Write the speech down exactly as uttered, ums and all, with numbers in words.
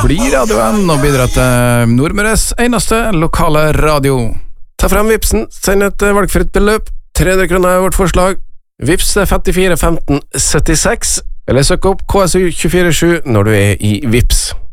fordi radioen og bidrar til Nordmøres eneste lokale radio. Ta frem Vipsen, send et valgfritt beløp, tre hundre kroner er vårt forslag. Vips femtifire femten syttiseks, eller søk opp K S U to fire sju når du er i Vips.